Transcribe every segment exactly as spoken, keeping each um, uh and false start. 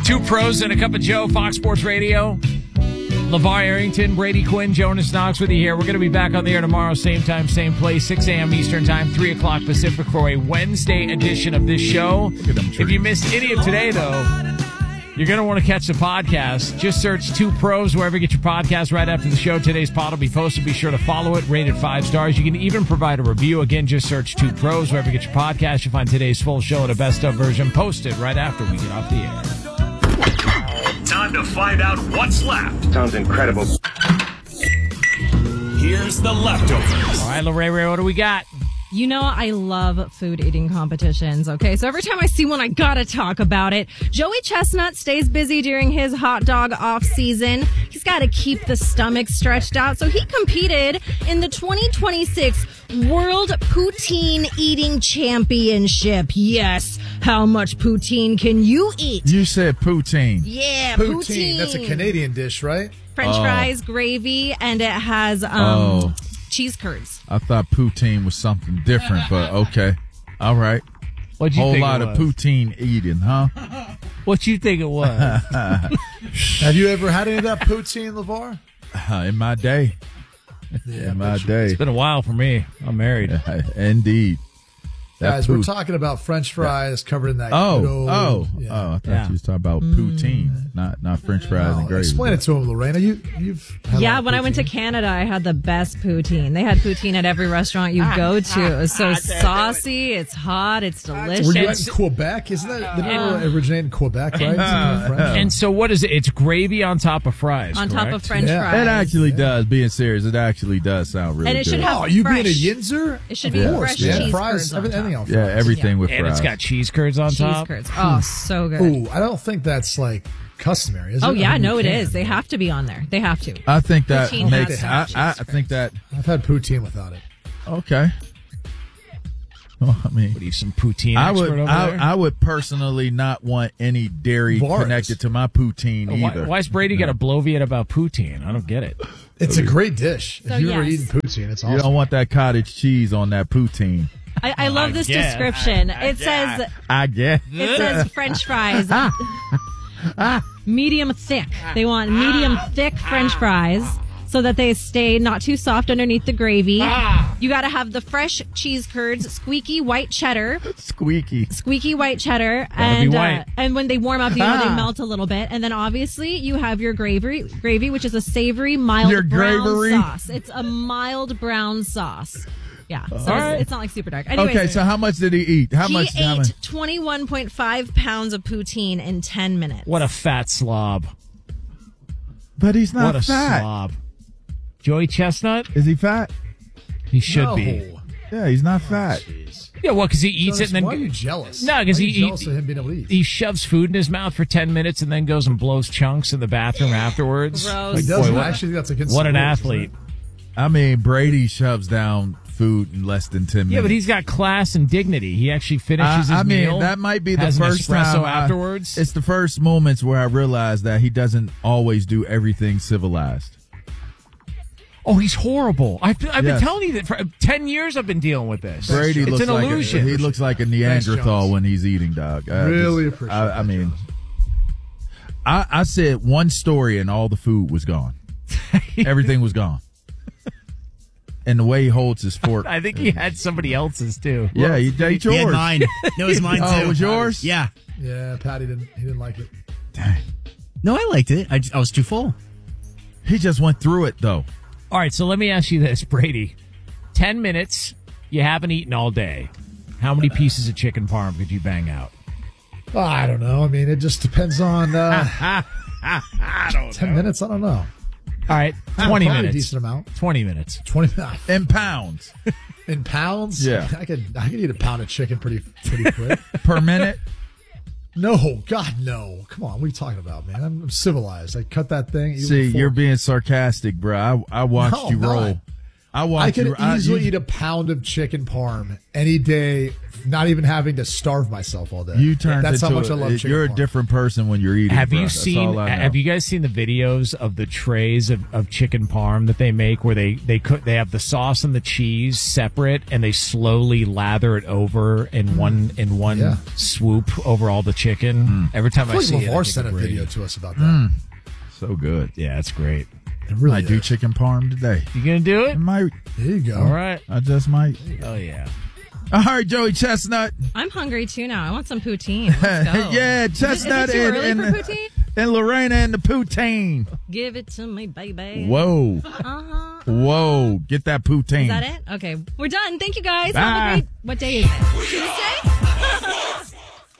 Two pros and a cup of Joe, Fox Sports Radio. LeVar Arrington, Brady Quinn, Jonas Knox with you here. We're going to be back on the air tomorrow, same time, same place, six a.m. Eastern Time, three o'clock Pacific for a Wednesday edition of this show. If you missed any of today, though, you're going to want to catch the podcast. Just search Two Pros wherever you get your podcast right after the show. Today's pod will be posted. Be sure to follow it, rate it five stars. You can even provide a review. Again, just search Two Pros wherever you get your podcast. You'll find today's full show and a best-of version posted right after we get off the air. Time to find out what's left. Sounds incredible. Here's the leftovers. All right, Lorraine, what do we got? You know, I love food eating competitions, okay? So every time I see one, I gotta talk about it. Joey Chestnut stays busy during his hot dog off season. He's gotta keep the stomach stretched out. So he competed in the twenty twenty-six World Poutine Eating Championship. Yes. How much poutine can you eat? You said poutine. Yeah, Poutine. poutine. That's a Canadian dish, right? French Oh. fries, gravy, and it has um, Oh. cheese curds. I thought poutine was something different, but okay. All right. What'd you Whole think lot it of was? poutine eating, huh? What you think it was? Have you ever had any of that poutine, LeVar? Uh, in my day. Yeah, in my but you- day. It's been a while for me. I'm married. Indeed. That Guys, we're pout- talking about French fries covered in that. Oh, good old- oh, yeah. oh! I thought Yeah. you was talking about poutine, not not French fries Oh, and gravy. explain it to him, Lorena. You, you've had a Yeah, lot of when I went to poutine. Canada, I had the best poutine. They had poutine at every restaurant you go to. It was so saucy, it's hot, it's delicious. Were you at in Quebec? Isn't that didn't Yeah. it originate in Quebec, right? Isn't it French? And so what is it? It's gravy on top of fries, on top correct? of French Yeah. fries. It actually does. Being serious, it actually does sound really And it good. should have Oh, you fresh. being a Yinzer? It should Of be course, fresh yeah. cheese fries, curds on everything top. else. yeah, everything Yeah. with And fries. it's got cheese curds on Cheese top. curds. Oh, so good. Ooh, I don't think that's like customary, is it? Oh I yeah, mean, no, you it can. is. They have to be on there. They have to. I think that Poutine makes. has I, I, cheese I think that. I've had poutine without it. Okay. Well, I mean, What are you, some poutine I expert would. over I, there? I would personally not want any dairy Vargs. connected to my poutine why, either. why's Brady got a bloviate about poutine? I don't get it. It's a great dish. So, if you've ever yes. eaten poutine, it's You awesome. don't want that cottage cheese on that poutine. I, I love this guess. description. It says I guess. it says French fries. Medium thick. They want medium thick French fries so that they stay not too soft underneath the gravy. You got to have the fresh cheese curds, squeaky white cheddar, Squeaky. squeaky white cheddar, be and white. Uh, and when they warm up, you know, they Ah. melt a little bit, and then obviously you have your gravy, gravy, which is a savory mild Your brown gravery? sauce. It's a mild brown sauce. Yeah, so it's, right. it's not like super dark. Anyways, Okay, so how much did he eat? How he much? how much? ate twenty-one point five pounds of poutine in ten minutes. What a fat slob. But he's not What a fat. slob. Joey Chestnut? Is he fat? He should No. be. Yeah, he's not fat. Jeez. Yeah, well, because he eats Jonas, it and why are then you jealous? No, 'cause Why are he- you jealous he- of him being able to eat. he shoves food in his mouth for ten minutes and then goes and blows chunks in the bathroom afterwards. Gross. He doesn't. Boy, what- I actually think that's against What the an rules, isn't athlete. it? I mean, Brady shoves down food in less than ten minutes. Yeah, but he's got class and dignity. He actually finishes his I, I mean, meal. that might be the has an first espresso time I- afterwards. it's the first moments where I realized that he doesn't always do everything civilized. Oh, he's horrible. I've, I've Yes. been telling you that for ten years I've been dealing with this. Brady it's looks an like a, illusion. he looks like a Neanderthal Jones. when he's eating, dog. I Really just- appreciate I, I that, mean, Jones. I, I said one story and all the food was gone. Everything was gone. And the way he holds his fork. I think he had somebody else's too. Yeah, he, ate yours. He had mine. No, it was mine too. Oh, it was yours? Yeah. Yeah, Patty didn't. He didn't like it. Dang. No, I liked it. I, I was too full. He just went through it, though. All right, so let me ask you this, Brady. Ten minutes, you haven't eaten all day. How many pieces of chicken parm could you bang out? Oh, I don't know. I mean, it just depends on. Uh, I don't Ten minutes. I don't know. All right, twenty Probably a minutes. decent amount. Twenty minutes. Twenty In pounds. in pounds. Yeah. I could. I could eat a pound of chicken pretty pretty quick. Per minute? No, God, no. Come on, what are you talking about, man? I'm, I'm civilized. I cut that thing. eat it See, with a you're fork. being sarcastic, bro. I, I watched No, you I'm not. roll. What I watch I could you, I, easily you, eat a pound of chicken parm any day, not even having to starve myself all day. You turned That's how into much I love a, chicken You're parm. a different person when you're eating. Have bro. you That's seen all I know. Have you guys seen the videos of the trays of, of chicken parm that they make, where they they cook they have the sauce and the cheese separate, and they slowly lather it over in one in one Yeah. swoop over all the chicken? Mm. Every time I I, feel see like it, I LaVar think sent a of Brady. video to us about that. Mm. So good. Yeah, it's great. It really I do is. chicken parm today. You gonna do I it? might. There you go. All right. I just might. Oh yeah. All right, Joey Chestnut. I'm hungry too now. I want some poutine. Let's go. yeah, Is it- Chestnut is it too and, early and, for poutine? and Lorena and the poutine. Give it to me, baby. Whoa. Uh-huh. Whoa. Get that poutine. Is that it? Okay. We're done. Thank you, guys. Bye. Have a great... What day is it? Tuesday?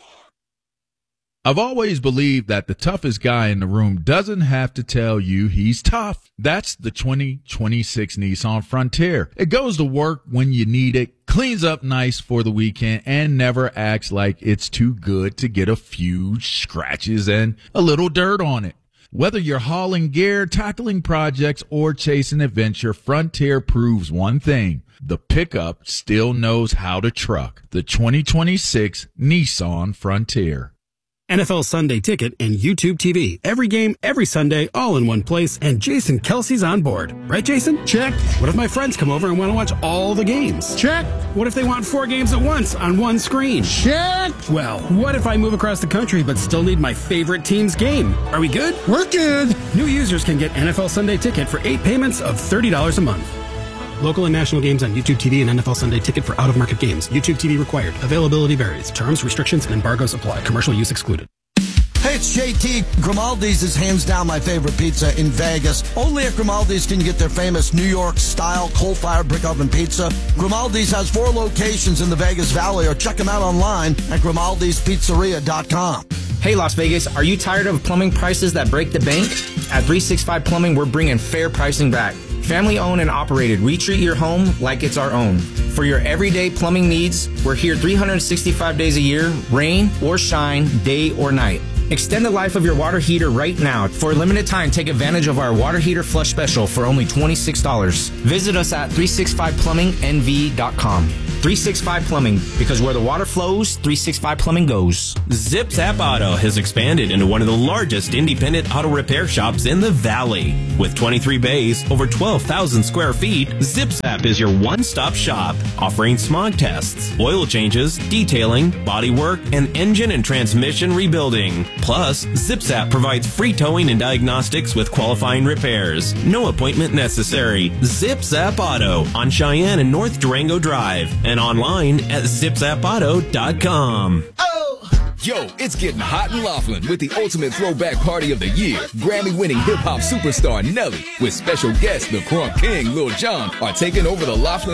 I've always believed that the toughest guy in the room doesn't have to tell you he's tough. That's the twenty twenty-six Nissan Frontier. It goes to work when you need it, cleans up nice for the weekend, and never acts like it's too good to get a few scratches and a little dirt on it. Whether you're hauling gear, tackling projects, or chasing adventure, Frontier proves one thing. The pickup still knows how to truck. The twenty twenty-six Nissan Frontier. N F L Sunday Ticket and YouTube T V. Every game, every Sunday, all in one place, and Jason Kelsey's on board. Right, Jason? Check. What if my friends come over and want to watch all the games? Check. What if they want four games at once on one screen? Check. Well, what if I move across the country but still need my favorite team's game? Are we good? We're good. New users can get N F L Sunday Ticket for eight payments of thirty dollars a month. Local and national games on YouTube T V and N F L Sunday Ticket for out-of-market games. YouTube T V required. Availability varies. Terms, restrictions, and embargoes apply. Commercial use excluded. Hey, it's J T. Grimaldi's is hands down my favorite pizza in Vegas. Only at Grimaldi's can you get their famous New York-style coal-fired brick oven pizza. Grimaldi's has four locations in the Vegas Valley, or check them out online at grimaldis pizzeria dot com. Hey, Las Vegas, are you tired of plumbing prices that break the bank? At three sixty-five Plumbing, we're bringing fair pricing back. Family owned and operated, we treat your home like it's our own. For your everyday plumbing needs, we're here three hundred sixty-five days a year, rain or shine, day or night. Extend the life of your water heater right now. For a limited time, take advantage of our water heater flush special for only twenty-six dollars. Visit us at three sixty-five plumbing n v dot com. three sixty-five Plumbing, because where the water flows, three sixty-five Plumbing goes. Zip Zap Auto has expanded into one of the largest independent auto repair shops in the Valley. With twenty-three bays, over twelve thousand square feet, Zip Zap is your one-stop shop, offering smog tests, oil changes, detailing, bodywork, and engine and transmission rebuilding. Plus, Zip Zap provides free towing and diagnostics with qualifying repairs. No appointment necessary. Zip Zap Auto on Cheyenne and North Durango Drive, and online at zip zap auto dot com. Yo, it's getting hot in Laughlin with the ultimate throwback party of the year. Grammy-winning hip-hop superstar Nelly with special guests the Crunk King, Lil Jon, are taking over the Laughlin